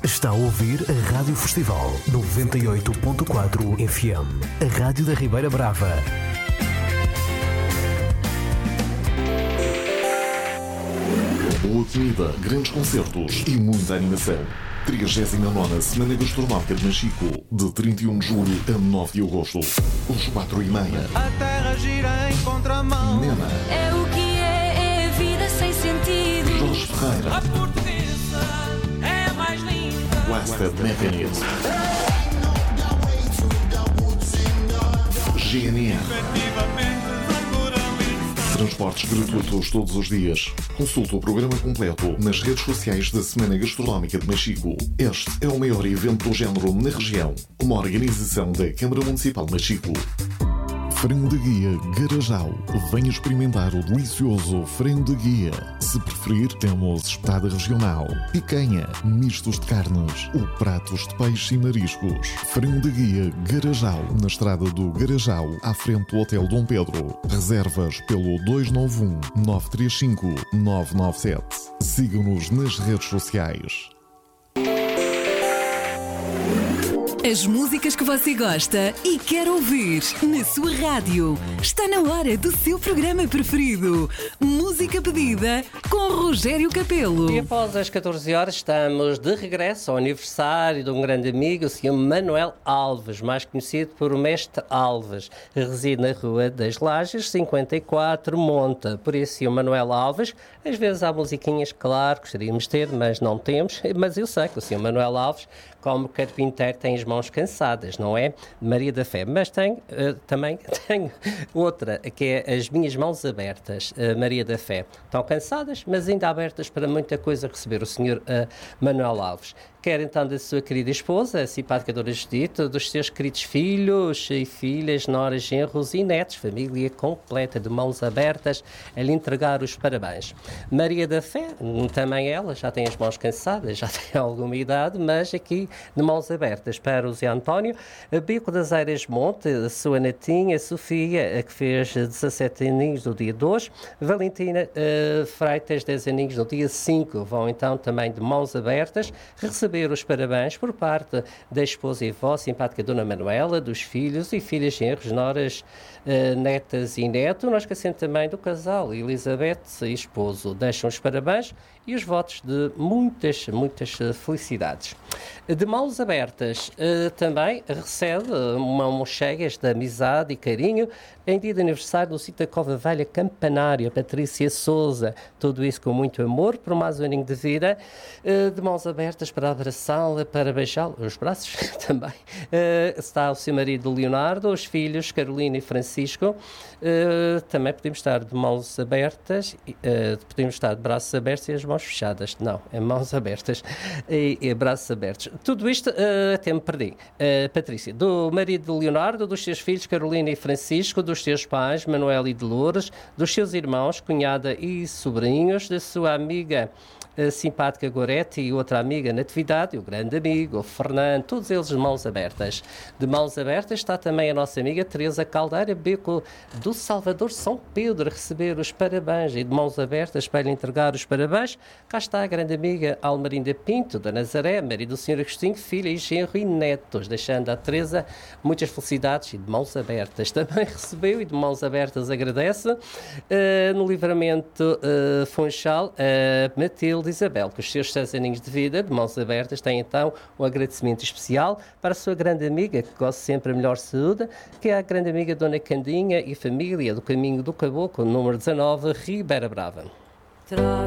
Está a ouvir a Rádio Festival 98.4 FM, a Rádio da Ribeira Brava. Boa comida, grandes concertos e muita animação. 39ª Semana Gastronómica de Machico, de 31 de julho a 9 de agosto. Os 4:30. A terra gira em contramão. Nena. É o que é a vida sem sentido. Jorge Ferreira. A portuguesa é mais linda. Blasted Mechanism. GNR. Transportes gratuitos todos os dias. Consulte o programa completo nas redes sociais da Semana Gastronómica de Machico. Este é o maior evento do género na região. Uma organização da Câmara Municipal de Machico. Frango de guia Garajal. Venha experimentar o delicioso frango de guia. Se preferir, temos espetada regional, picanha, mistos de carnes ou pratos de peixe e mariscos. Frango de guia Garajal, na estrada do Garajal, à frente do Hotel Dom Pedro. Reservas pelo 291 935 997. Siga-nos nas redes sociais. As músicas que você gosta e quer ouvir na sua rádio. Está na hora do seu programa preferido. Música pedida com Rogério Capelo. E após as 14 horas estamos de regresso ao aniversário de um grande amigo, o Sr. Manuel Alves, mais conhecido por Mestre Alves. Reside na Rua das Lajes, 54, Monta. Por isso, Sr. Manuel Alves, às vezes há musiquinhas, claro, gostaríamos de ter, mas não temos. Mas eu sei que o Sr. Manuel Alves, como carpinteiro, tem as mãos cansadas, não é? Maria da Fé. Mas também tenho outra, que é as minhas mãos abertas, Maria da Fé. Estão cansadas, mas ainda abertas para muita coisa receber o Sr. Manuel Alves. Quer então da sua querida esposa, a simpática Dona Judite, dos seus queridos filhos e filhas, noras, genros e netos, família completa de mãos abertas a lhe entregar os parabéns. Maria da Fé, também ela, já tem as mãos cansadas, já tem alguma idade, mas aqui de mãos abertas para o Zé António, Bico das Eiras Monte, a sua netinha, a Sofia, a que fez 17 aninhos no dia 2, Valentina Freitas, 10 aninhos no dia 5, vão então também de mãos abertas receber os parabéns por parte da esposa e avó, simpática Dona Manuela, dos filhos e filhas, genros, noras, netas e neto. Nós esquecemos também do casal Elizabeth e esposo. Deixam os parabéns e os votos de muitas felicidades. De mãos abertas também recebe mãos cheias de amizade e carinho em dia de aniversário do sítio da Cova Velha Campanário, Patrícia Souza. Tudo isso com muito amor, por mais um aninho de vida, de mãos abertas para abraçá-la, para beijá-la, os braços também. Está o seu marido Leonardo, os filhos Carolina e Francisco. Também podemos estar de mãos abertas, podemos estar de braços abertos e as mãos fechadas. Não, é mãos abertas e braços abertos. Tudo isto, até me perdi. Patrícia, do marido de Leonardo, dos seus filhos Carolina e Francisco, dos seus pais Manuel e Dolores, dos seus irmãos, cunhada e sobrinhos, da sua amiga simpática Gorete e outra amiga Natividade, e o grande amigo o Fernando, todos eles de mãos abertas. De mãos abertas está também a nossa amiga Teresa Caldeira, Beco do Salvador São Pedro, a receber os parabéns, e de mãos abertas para lhe entregar os parabéns, cá está a grande amiga Almarinda Pinto, da Nazaré, marido do Sr. Agostinho, filha e genro e netos, deixando à Teresa muitas felicidades e de mãos abertas. Também recebeu e de mãos abertas agradece no Livramento Funchal a Matilde Isabel, que os seus 6 aninhos de vida, de mãos abertas, têm então um agradecimento especial para a sua grande amiga, que gosta sempre a melhor saúde, que é a grande amiga Dona Candinha e família do Caminho do Caboclo, número 19, Ribeira Brava. Trago